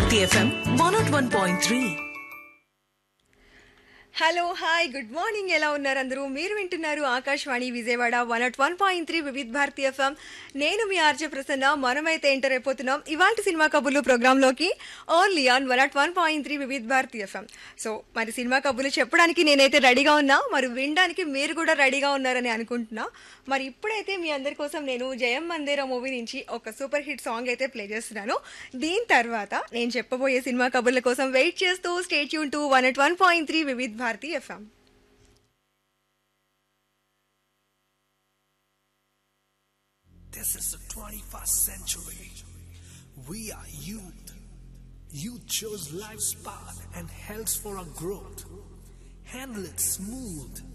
Bharti FM 101.3. Hello hi good morning, ఎలా ఉన్నారు అందరూ? మీరు వింటున్నారు ఆకాశవాణి విజయవాడ 101.3 వివిధ్ భారతి ఎఫ్ఎం. నేను మీ ఆర్జే ప్రసన్న. మనమైతే ఎంటర్ అయిపోతున్నాం ఇవాల్టి సినిమా కబుర్లు ప్రోగ్రాంలోకి, only on 101.3 Vividh Bharati FM. So మరి సినిమా కబుర్లు చెప్పడానికి నేనైతే రెడీగా ఉన్నా, మరి వినడానికి మీరు కూడా రెడీగా ఉన్నారని అనుకుంటున్నా. మరి ఇప్పుడైతే మీ అందరి కోసం నేను జయం మందిర మూవీ నుంచి ఒక సూపర్ హిట్ సాంగ్ అయితే ప్లే చేస్తున్నాను. దీని తర్వాత నేను చెప్పబోయే సినిమా కబుర్ల కోసం వెయిట్ చేస్తూ stay tune to 101.3 Vividh Bharati FM. This is the 21st century. We are youth. Youth chose life's path and health for our growth. Handle it smooth